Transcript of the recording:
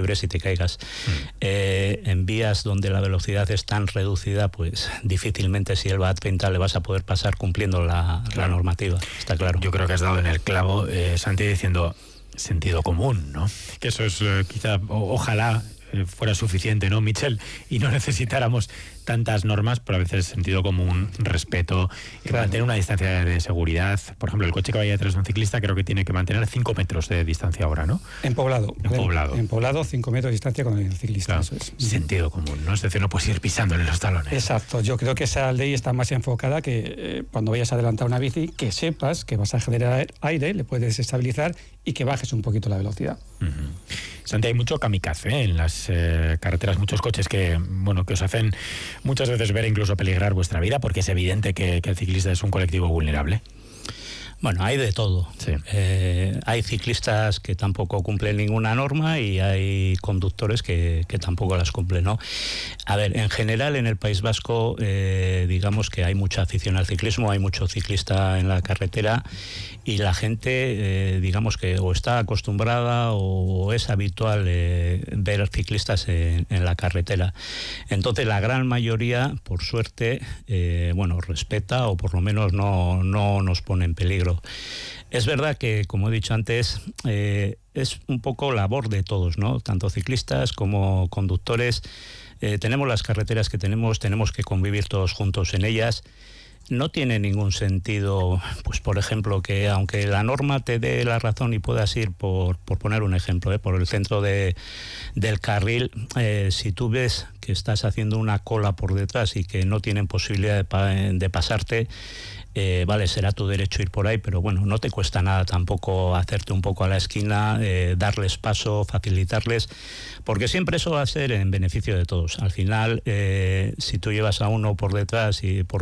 quiebres y te caigas. En vías donde la velocidad es tan reducida, pues difícilmente si él va a 30 le vas a poder pasar cumpliendo la normativa, está claro. Yo creo que has dado en el clavo, Santi, diciendo sentido común, ¿no? Que eso es quizá, ojalá fuera suficiente, ¿no, Michel? Y no necesitáramos tantas normas, pero a veces sentido común, respeto, mantener una distancia de seguridad. Por ejemplo, el coche que vaya detrás de un ciclista creo que tiene que mantener 5 metros de distancia ahora, ¿no? En poblado. En poblado, 5 metros de distancia con el ciclista. Claro, eso es. Sentido común, ¿no? Es decir, no puedes ir pisándole los talones. Exacto. Yo creo que esa ley está más enfocada que cuando vayas a adelantar una bici, que sepas que vas a generar aire, le puedes estabilizar y que bajes un poquito la velocidad. Santi, hay mucho kamikaze en las carreteras, muchos coches que os hacen muchas veces ver incluso peligrar vuestra vida, porque es evidente que el ciclista es un colectivo vulnerable. Bueno, hay de todo. Sí. Hay ciclistas que tampoco cumplen ninguna norma y hay conductores que tampoco las cumplen, ¿no? A ver, en general en el País Vasco, digamos que hay mucha afición al ciclismo, hay mucho ciclista en la carretera y la gente, digamos que o está acostumbrada o es habitual ver ciclistas en la carretera. Entonces la gran mayoría, por suerte, respeta o por lo menos no nos pone en peligro. Es verdad que, como he dicho antes, es un poco labor de todos, ¿no? Tanto ciclistas como conductores. Tenemos las carreteras que tenemos que convivir todos juntos en ellas. No tiene ningún sentido, pues por ejemplo, que aunque la norma te dé la razón y puedas ir, por poner un ejemplo, por el centro del carril, si tú ves que estás haciendo una cola por detrás y que no tienen posibilidad de pasarte, vale, será tu derecho ir por ahí, pero bueno, no te cuesta nada tampoco hacerte un poco a la esquina, darles paso, facilitarles, porque siempre eso va a ser en beneficio de todos. Al final, si tú llevas a uno por detrás y por